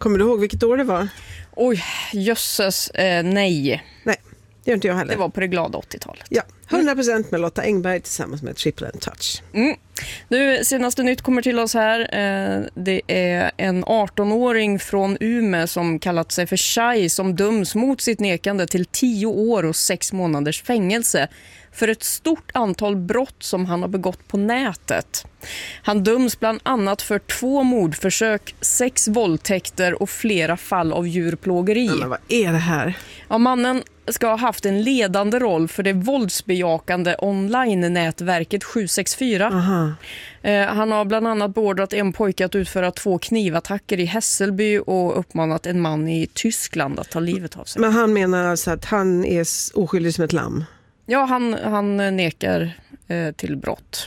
Kommer du ihåg vilket år det var? Oj, jösses, nej. Nej, det gör inte jag heller. Det var på det glada 80-talet. Ja, 100% med Lotta Engberg tillsammans med Triple and Touch. Nu, senaste nytt kommer till oss här. Det är en 18-åring från Umeå som kallat sig för Shai som döms mot sitt nekande till 10 år och 6 månaders fängelse för ett stort antal brott som han har begått på nätet. Han döms bland annat för 2 mordförsök, 6 våldtäkter och flera fall av djurplågeri. Men vad är det här? Ja, mannen ska ha haft en ledande roll för det våldsbejakande online-nätverket 764. Han har bland annat beordrat en pojke att utföra 2 knivattacker i Hässelby och uppmanat en man i Tyskland att ta livet av sig. Men han menar alltså att han är oskyldig som ett lamm? Ja, han nekar till brott.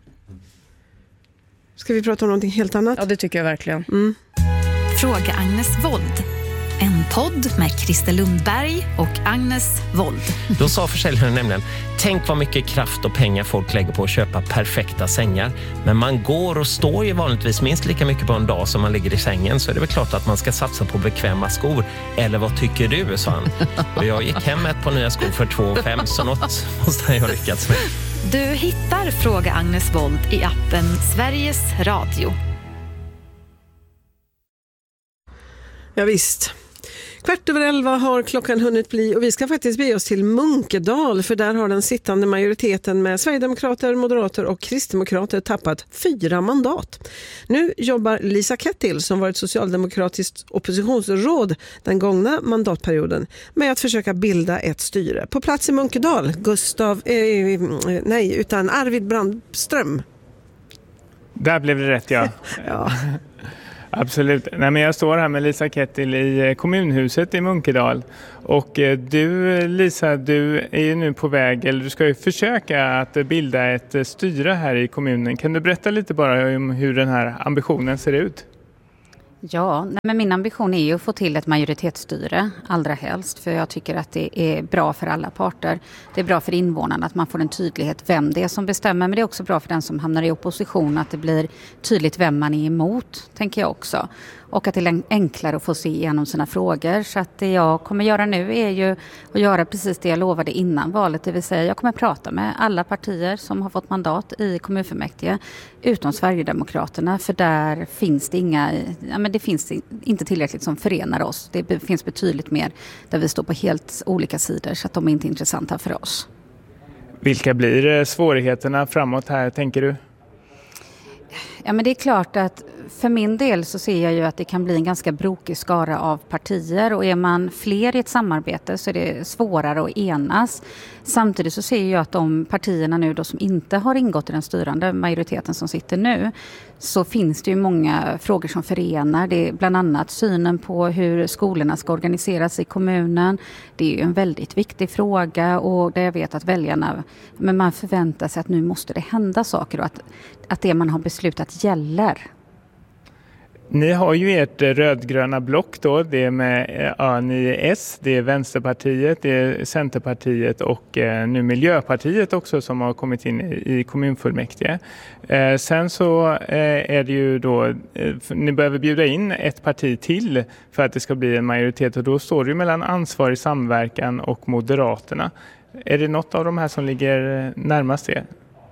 Ska vi prata om någonting helt annat? Ja, det tycker jag verkligen. Fråga Agnes Wold. En podd med Christer Lundberg och Agnes Wold. Då sa försäljaren nämligen: tänk vad mycket kraft och pengar folk lägger på att köpa perfekta sängar. Men man går och står ju vanligtvis minst lika mycket på en dag som man ligger i sängen. Så är det väl klart att man ska satsa på bekväma skor. Eller vad tycker du, sa han. Och jag gick hem med ett par nya skor för 2 500, så något måste jag ha lyckats med. Du hittar Fråga Agnes Wold i appen Sveriges Radio. Ja, visst. 11:15 har klockan hunnit bli och vi ska faktiskt be oss till Munkedal, för där har den sittande majoriteten med Sverigedemokrater, Moderater och Kristdemokrater tappat 4 mandat. Nu jobbar Lisa Kettil, som varit socialdemokratiskt oppositionsråd den gångna mandatperioden, med att försöka bilda ett styre. På plats i Munkedal, Arvid Brandström. Där blev det rätt, ja. Ja. Absolut. Nej, men jag står här med Lisa Kettil i kommunhuset i Munkedal. Och du, Lisa, du är ju nu på väg, eller du ska ju försöka att bilda ett styre här i kommunen. Kan du berätta lite bara om hur den här ambitionen ser ut? Ja, men min ambition är ju att få till ett majoritetsstyre allra helst, för jag tycker att det är bra för alla parter. Det är bra för invånarna att man får en tydlighet vem det är som bestämmer, men det är också bra för den som hamnar i opposition att det blir tydligt vem man är emot, tänker jag också. Och att det är enklare att få se igenom sina frågor. Så att det jag kommer göra nu är ju att göra precis det jag lovade innan valet. Det vill säga jag kommer prata med alla partier som har fått mandat i kommunfullmäktige. Utom Sverigedemokraterna, för där finns det det finns inte tillräckligt som förenar oss. Det finns betydligt mer där vi står på helt olika sidor, så att de är inte intressanta för oss. Vilka blir svårigheterna framåt här, tänker du? Ja, men det är klart att för min del så ser jag ju att det kan bli en ganska brokig skara av partier, och är man fler i ett samarbete så är det svårare att enas. Samtidigt så ser jag att de partierna nu då som inte har ingått i den styrande majoriteten som sitter nu, så finns det ju många frågor som förenar. Det är bland annat synen på hur skolorna ska organiseras i kommunen. Det är ju en väldigt viktig fråga, och där jag vet att väljarna, men man förväntar sig att nu måste det hända saker och att det man har beslutat gäller. Ni har ju ert rödgröna block då, det är med ni är S, det är Vänsterpartiet, det är Centerpartiet och nu Miljöpartiet också som har kommit in i kommunfullmäktige. Sen så är det ju då, ni behöver bjuda in ett parti till för att det ska bli en majoritet, och då står det ju mellan Ansvarig samverkan och Moderaterna. Är det något av de här som ligger närmast er?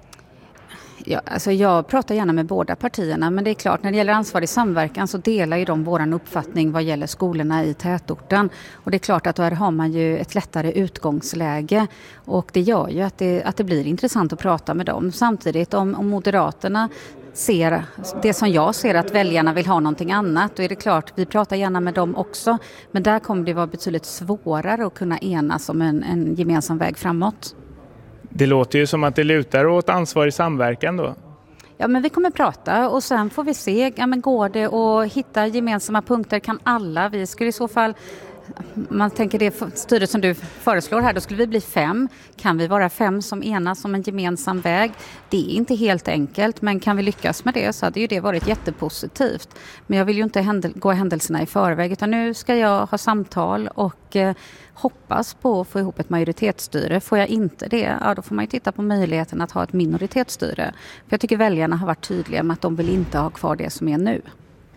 Ja, alltså jag pratar gärna med båda partierna, men det är klart, när det gäller ansvarig samverkan så delar ju de våran uppfattning vad gäller skolorna i tätorten. Och det är klart att då har man ju ett lättare utgångsläge, och det gör ju att det blir intressant att prata med dem. Samtidigt om Moderaterna ser det som jag ser, att väljarna vill ha någonting annat, då är det klart, vi pratar gärna med dem också. Men där kommer det vara betydligt svårare att kunna enas om en gemensam väg framåt. Det låter ju som att det lutar åt ansvarig samverkan då. Ja, men vi kommer prata och sen får vi se, men går det att hitta gemensamma punkter, kan alla, vi skulle i så fall, man tänker det styret som du föreslår här, då skulle vi bli 5. Kan vi vara 5 som enas om en gemensam väg? Det är inte helt enkelt, men kan vi lyckas med det så hade ju det varit jättepositivt. Men jag vill ju inte gå händelserna i förväg, utan nu ska jag ha samtal och hoppas på att få ihop ett majoritetsstyre. Får jag inte det, ja, då får man ju titta på möjligheten att ha ett minoritetsstyre. För jag tycker väljarna har varit tydliga med att de vill inte ha kvar det som är nu.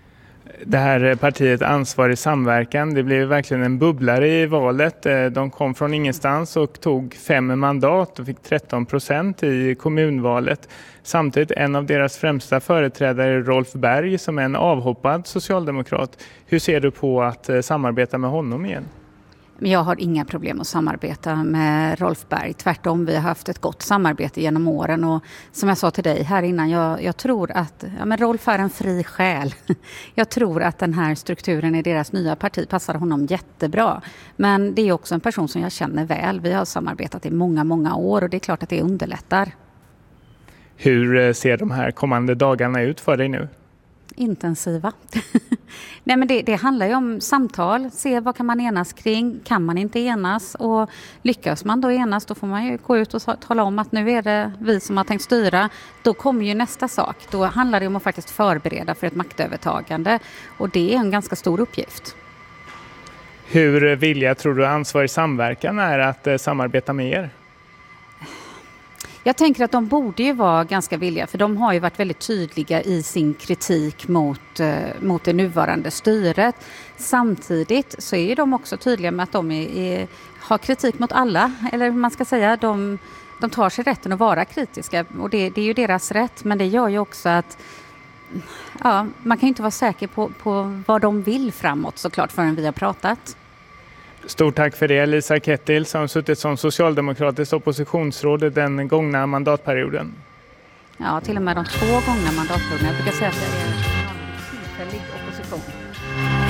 Det här partiet Ansvar i samverkan, det blev verkligen en bubblare i valet. De kom från ingenstans och tog 5 mandat och fick 13% i kommunvalet. Samtidigt en av deras främsta företrädare, Rolf Berg, som är en avhoppad socialdemokrat. Hur ser du på att samarbeta med honom igen? Jag har inga problem att samarbeta med Rolf Berg. Tvärtom, vi har haft ett gott samarbete genom åren. Och som jag sa till dig här innan, jag tror att men Rolf är en fri själ. Jag tror att den här strukturen i deras nya parti passar honom jättebra. Men det är också en person som jag känner väl. Vi har samarbetat i många, många år och det är klart att det underlättar. Hur ser de här kommande dagarna ut för dig nu? Intensiva. Nej, men det handlar ju om samtal, se vad kan man enas kring, kan man inte enas och lyckas man då enas då får man ju gå ut och tala om att nu är det vi som har tänkt styra. Då kommer ju nästa sak, då handlar det om att faktiskt förbereda för ett maktövertagande och det är en ganska stor uppgift. Hur vilja tror du Ansvar i samverkan är att samarbeta med er? Jag tänker att de borde ju vara ganska villiga för de har ju varit väldigt tydliga i sin kritik mot det nuvarande styret. Samtidigt så är de också tydliga med att de har kritik mot alla, eller man ska säga de tar sig rätten att vara kritiska och det är ju deras rätt, men det gör ju också att man kan inte vara säker på vad de vill framåt såklart förrän vi har pratat. Stort tack för det, Lisa Kettil, som suttit som socialdemokratisk oppositionsråd den gångna mandatperioden. Ja, till och med de 2 gångna mandatperioderna. Jag brukar säga att